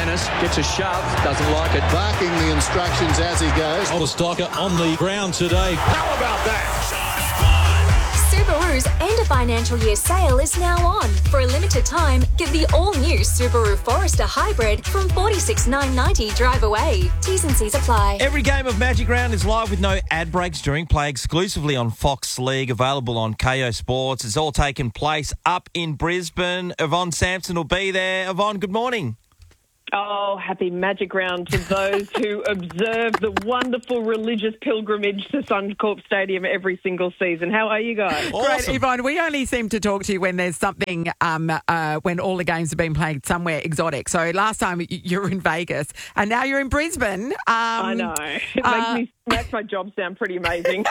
Dennis gets a shove, doesn't like it. Barking the instructions as he goes. Oliver Stocker on the ground today. How about that? Subaru's end of financial year sale is now on. For a limited time, get the all-new Subaru Forester Hybrid from $46,990 drive away. T's and C's apply. Every game of Magic Round is live with no ad breaks during play, exclusively on Fox League, available on KO Sports. It's all taken place up in Brisbane. Yvonne Sampson will be there. Yvonne, good morning. Oh, happy Magic Round to those who observe the wonderful religious pilgrimage to Suncorp Stadium every single season. How are you guys? Awesome. Great, Yvonne. We only seem to talk to you when there's something, when all the games have been played somewhere exotic. So last time you were in Vegas and now you're in Brisbane. I know. It makes my job sound pretty amazing.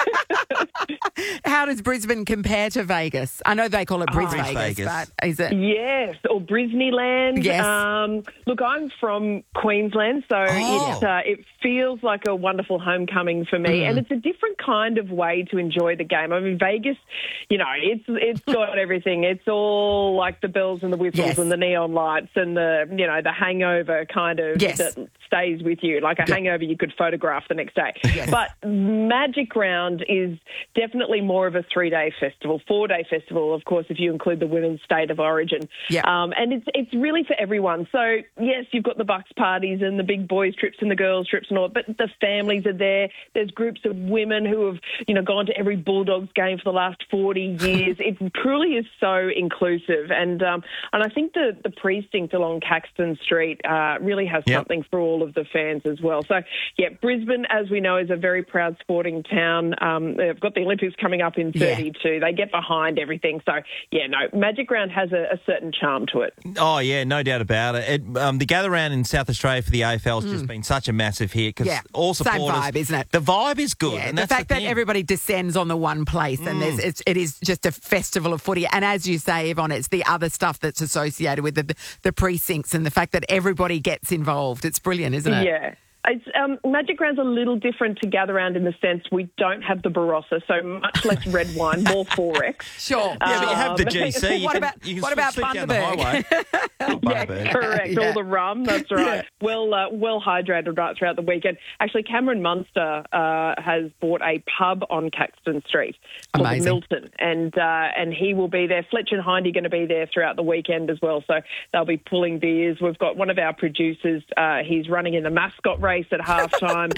How does Brisbane compare to Vegas? I know they call it Bris Vegas, but is it? Yes, or Brisneyland. Yes. Look, I'm from Queensland, so it feels like a wonderful homecoming for me, and it's a different kind of way to enjoy the game. I mean, Vegas, it's got everything. It's all like the bells and the whistles and the neon lights and the hangover kind of that stays with you, like a hangover you could photograph the next day. Yes. But Magic Round is definitely more of a 3-day festival, 4-day festival, of course, if you include the women's state of origin. Yeah. And it's really for everyone. So, yes, you've got the Bucks parties and the big boys trips and the girls trips and all, but the families are there. There's groups of women who have, gone to every Bulldogs game for the last 40 years. It truly is so inclusive. And I think the precinct along Caxton Street really has something for all of the fans as well. So, yeah, Brisbane, as we know, is a very proud sporting town. They've got the Olympics coming up in 32. They get behind everything. So, Magic Round has a certain charm to it. Oh, yeah, no doubt about it. The gather round in South Australia for the AFL has just been such a massive hit because all supporters... Same vibe, isn't it? The vibe is good. Yeah, and the that's fact that everybody descends on the one place and it is just a festival of footy. And as you say, Yvonne, it's the other stuff that's associated with the precincts and the fact that everybody gets involved. It's brilliant, isn't it? Yeah. It's, Magic Round's a little different to Gather Round in the sense we don't have the Barossa, so much less red wine, more Forex. Sure. Yeah, but you have the GC. What about Bundaberg? Yeah, correct. Yeah. All the rum, that's right. Yeah. Well hydrated right throughout the weekend. Actually, Cameron Munster has bought a pub on Caxton Street called the Milton, and he will be there. Fletch and Hindy are going to be there throughout the weekend as well, so they'll be pulling beers. We've got one of our producers, he's running in the mascot race at halftime.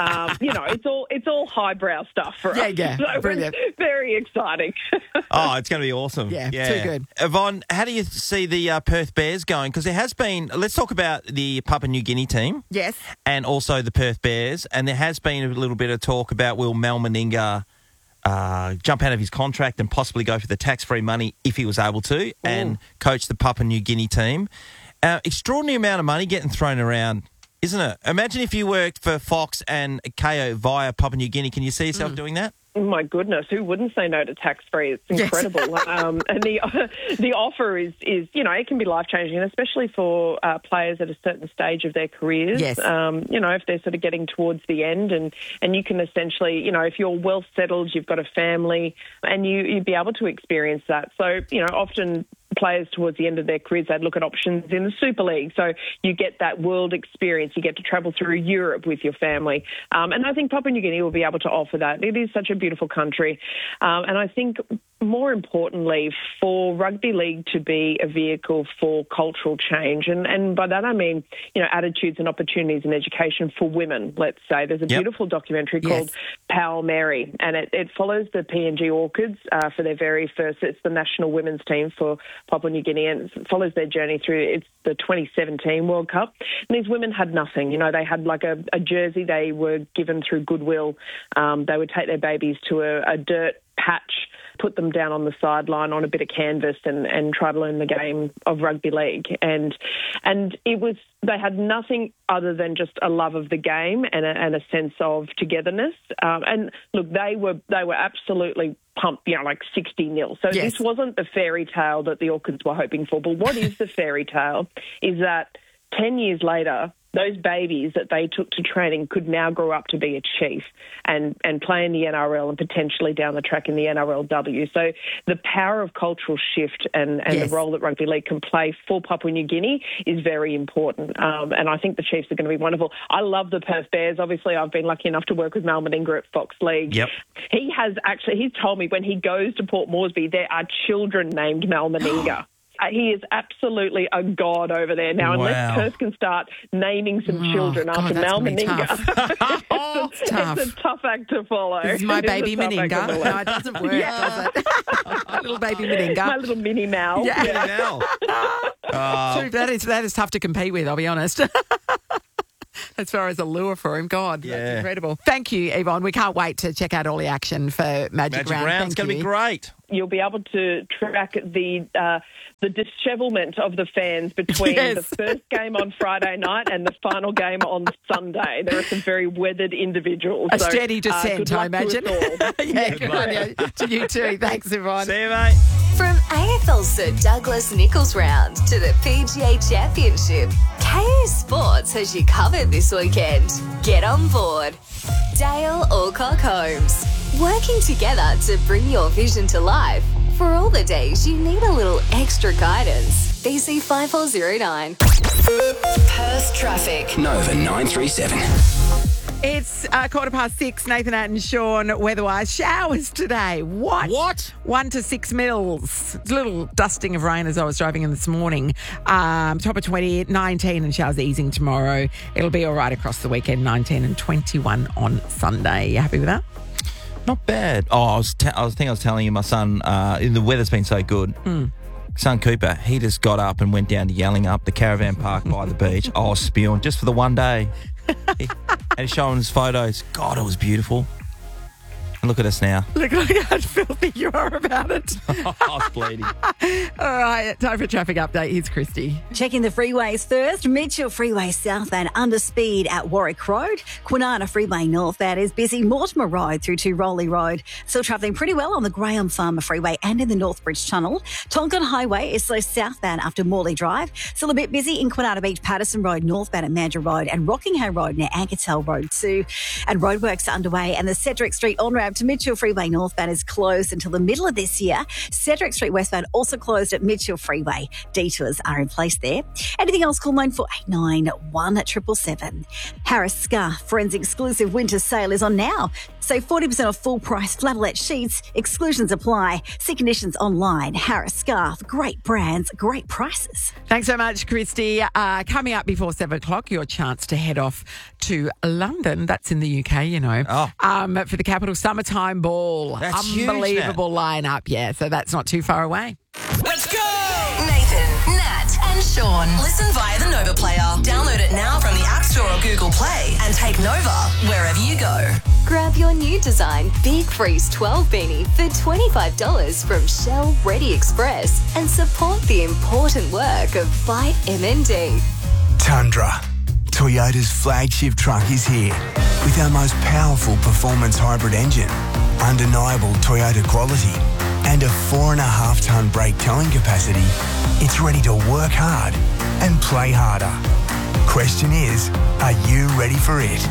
It's all highbrow stuff for us. Yeah, so brilliant. Very exciting. Oh, it's going to be awesome. Yeah, too good. Yvonne, how do you see the Perth Bears going? Because there has been, let's talk about the Papua New Guinea team. Yes. And also the Perth Bears. And there has been a little bit of talk about will Mal Meninga jump out of his contract and possibly go for the tax-free money if he was able to and coach the Papua New Guinea team. Extraordinary amount of money getting thrown around, isn't it? Imagine if you worked for Fox and KO via Papua New Guinea. Can you see yourself doing that? Oh my goodness, who wouldn't say no to tax-free? It's incredible. Yes. And the offer is it can be life-changing, especially for players at a certain stage of their careers. Yes. If they're sort of getting towards the end and you can essentially, if you're well settled, you've got a family and you'd be able to experience that. So, often players towards the end of their careers, they'd look at options in the Super League. So you get that world experience. You get to travel through Europe with your family. And I think Papua New Guinea will be able to offer that. It is such a beautiful country. And I think more importantly, for rugby league to be a vehicle for cultural change, and by that I mean, attitudes and opportunities in education for women, let's say. There's a beautiful documentary called Pal Mary, and it follows the PNG Orchids for their very first, it's the national women's team for Papua New Guinea, and it follows their journey through, it's the 2017 World Cup. And these women had nothing. They had like a jersey they were given through Goodwill. They would take their babies to a dirt patch, put them down on the sideline on a bit of canvas and try to learn the game of rugby league. And it was, they had nothing other than just a love of the game and a sense of togetherness. And look, they were absolutely pumped, like 60-0. So this wasn't the fairy tale that the Orchids were hoping for. But what is the fairy tale is that 10 years later, those babies that they took to training could now grow up to be a chief and play in the NRL and potentially down the track in the NRLW. So the power of cultural shift and Yes. the role that rugby league can play for Papua New Guinea is very important. And I think the Chiefs are going to be wonderful. I love the Perth Bears. Obviously, I've been lucky enough to work with Mal Meninga at Fox League. Yep. He's told me when he goes to Port Moresby, there are children named Mal Meninga. He is absolutely a god over there now. Wow. Unless Perth can start naming some children God, after that's Mal gonna be Meninga. Tough. It's a tough act to follow. This is my It is a baby tough act to Meninga. follow. No, it doesn't work, does it? My little baby Meninga. My little mini Mal. Yeah. Now. True, that is tough to compete with, I'll be honest. As far as a lure for him, God, Yeah. that's incredible. Thank you, Yvonne. We can't wait to check out all the action for Magic Round. Round's going to be great. You'll be able to track the dishevelment of the fans between Yes. the first game on Friday night and the final game on Sunday. There are some very weathered individuals. A So, steady descent, good I luck to us imagine. all. Yeah, good on you. To you too. Thanks, Yvonne. See you, mate. From AFL Sir Douglas Nicholls Round to the PGA Championship, KO Sports has you covered this weekend. Get on board. Dale Alcock Holmes, working together to bring your vision to life. For all the days you need a little extra guidance. BC 5409. Perth traffic. Nova 937. It's 6:15. Nathan Atten, Sean, weather-wise. Showers today. What? 1 to 6 mils. It's a little dusting of rain as I was driving in this morning. Top of 20, 19 and showers easing tomorrow. It'll be all right across the weekend, 19 and 21 on Sunday. You happy with that? Not bad. Oh, I was telling you, my son, the weather's been so good. Son Cooper, he just got up and went down to Yelling Up, the caravan park by the beach. I was spewing just for the one day. And he's showing us photos. God, it was beautiful. And look at us now. Look how filthy you are about it. I was bleeding. All right, time for a traffic update. Here's Christy. Checking the freeways first. Mitchell Freeway southbound under speed at Warwick Road. Kwinana Freeway northbound is busy. Mortimer Road through to Rowley Road. Still travelling pretty well on the Graham Farmer Freeway and in the Northbridge Tunnel. Tonkin Highway is slow southbound after Morley Drive. Still a bit busy in Kwinana Beach, Patterson Road northbound at Mandurah Road and Rockingham Road near Ankertel Road too. And roadworks are underway and the Cedric Street on-ramp to Mitchell Freeway northbound is closed until the middle of this year. Cedric Street westbound also closed at Mitchell Freeway. Detours are in place there. Anything else, call 9489 1777. Harris Scarf Forensic exclusive winter sale is on now. Save 40% off full price flannelette sheets. Exclusions apply. See conditions online. Harris Scarf. Great brands, great prices. Thanks so much, Christy. Coming up before 7 o'clock, your chance to head off to London. That's in the UK, you know. For the Capital Summertime Ball. That's huge, Unbelievable lineup, yeah. So that's not too far away. Let's go! Nathan, Nat, and Sean. Listen via the Nova Player. Download it now from the App Store or Google Play and take Nova wherever you go. Grab your new design Big Freeze 12 beanie for $25 from Shell Ready Express and support the important work of Fight MND. Tundra. Toyota's flagship truck is here with our most powerful performance hybrid engine, undeniable Toyota quality, and a 4.5-tonne brake towing capacity. It's ready to work hard and play harder. Question is, are you ready for it?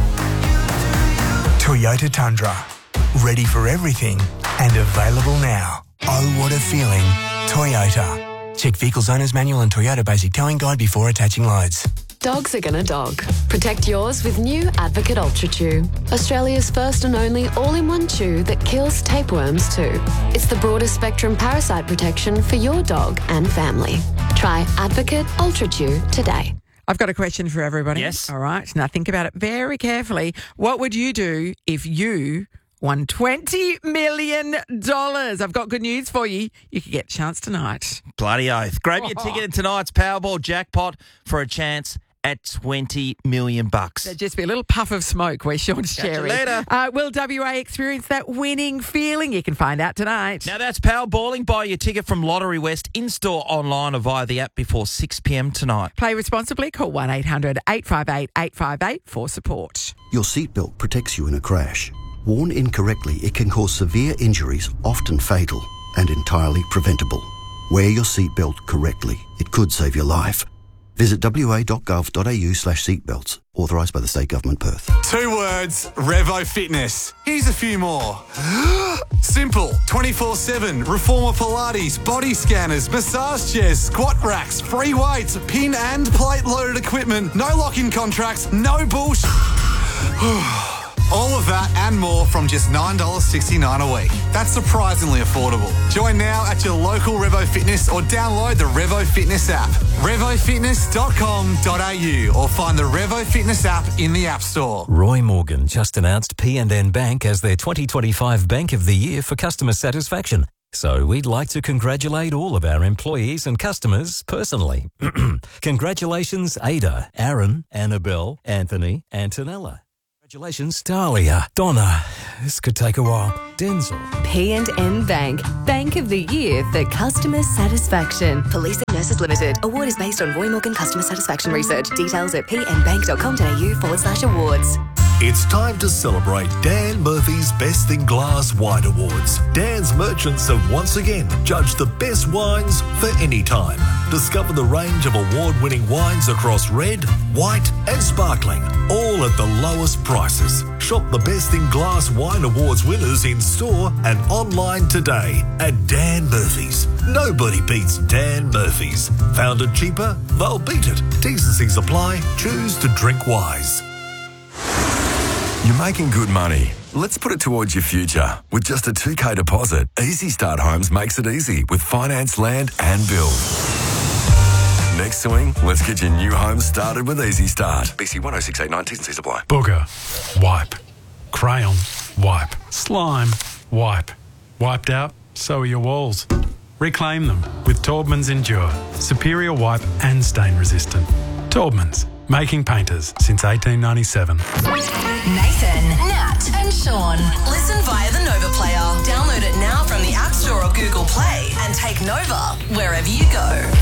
Toyota Tundra. Ready for everything and available now. Oh, what a feeling. Toyota. Check Vehicles Owner's Manual and Toyota Basic Towing Guide before attaching loads. Dogs are gonna dog. Protect yours with new Advocate Ultra Chew. Australia's first and only all-in-one chew that kills tapeworms too. It's the broadest spectrum parasite protection for your dog and family. Try Advocate Ultra Chew today. I've got a question for everybody. Yes. All right. Now think about it very carefully. What would you do if you won $20 million? I've got good news for you. You could get a chance tonight. Bloody oath. Grab your ticket in tonight's Powerball jackpot for a chance at $20 million. There'd just be a little puff of smoke where Sean's Catch you sharing. later. Will WA experience that winning feeling? You can find out tonight. Now that's Powerballing. Buy your ticket from Lottery West in-store, online or via the app before 6 p.m. tonight. Play responsibly. Call 1-800-858-858 for support. Your seatbelt protects you in a crash. Worn incorrectly, it can cause severe injuries, often fatal, and entirely preventable. Wear your seatbelt correctly. It could save your life. Visit wa.gov.au/seatbelts. Authorised by the State Government, Perth. 2 words, Revo Fitness. Here's a few more. Simple, 24/7, Reformer Pilates, body scanners, massage chairs, squat racks, free weights, pin and plate loaded equipment, no lock-in contracts, no bullshit. All of that and more from just $9.69 a week. That's surprisingly affordable. Join now at your local Revo Fitness or download the Revo Fitness app. RevoFitness.com.au or find the Revo Fitness app in the App Store. Roy Morgan just announced P&N Bank as their 2025 Bank of the Year for customer satisfaction. So we'd like to congratulate all of our employees and customers personally. Congratulations, Ada, Aaron, Annabelle, Anthony, Antonella. Congratulations, Dahlia, Donna. This could take a while. Denzel. P&N Bank. Bank of the Year for customer satisfaction. Police and Nurses Limited. Award is based on Roy Morgan customer satisfaction research. Details at pnbank.com.au/awards. It's time to celebrate Dan Murphy's Best in Glass Wine Awards. Dan's merchants have once again judged the best wines for any time. Discover the range of award-winning wines across red, white and sparkling, all at the lowest prices. Shop the Best in Glass Wine Awards winners in store and online today at Dan Murphy's. Nobody beats Dan Murphy's. Found it cheaper? They'll beat it. T's and C's apply. Choose to drink wise. You're making good money. Let's put it towards your future. With just a 2K deposit, Easy Start Homes makes it easy with finance, land and build. Next swing, let's get your new home started with Easy Start. BC 10689 T's and C's apply. Booger, wipe. Crayon, wipe. Slime, wipe. Wiped out, so are your walls. Reclaim them with Taubman's Endure. Superior wipe and stain resistant. Taubman's, making painters since 1897. Nathan, Nat and Sean. Listen via the Nova Player. Download it now from the App Store or Google Play and take Nova wherever you go.